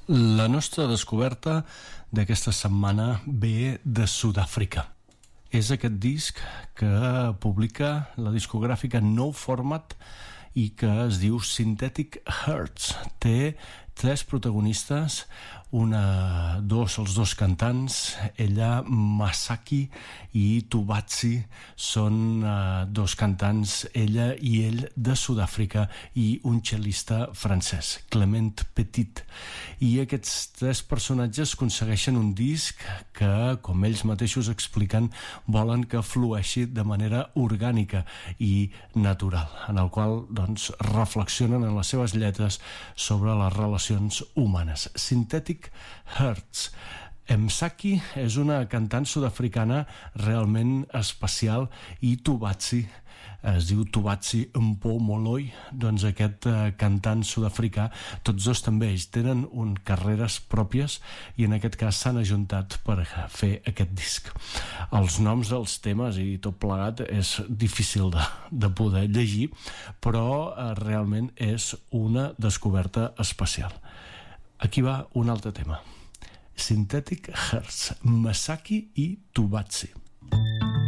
La nostra descoberta d'aquesta setmana ve de Sud-àfrica. És aquest disc que publica la discogràfica No Format i que es diu Synthetic Hertz. Té tres protagonistes, els dos cantants, ella, Masaki i Tubatsi, són dos cantants, ella i ell, de Sud-àfrica, i un cel·lista francès, Clement Petit. I aquests tres personatges aconsegueixen un disc que, com ells mateixos expliquen, volen que flueixi de manera orgànica i natural, en el qual reflexionen en les seves lletres sobre les relacions humanes. Synthetic Hertz. Msaki és una cantant sud-africana realment especial i Tubatsi, es diu Tubatsi Mpo Moloi, doncs aquest cantant sud-africà, tots dos també ells tenen carreres pròpies i en aquest cas s'han ajuntat per fer aquest disc. Els noms dels temes i tot plegat és difícil de poder llegir, però realment és una descoberta especial. Aquí va un altre tema. Synthetic Hertz, Masaki i Tubatsi.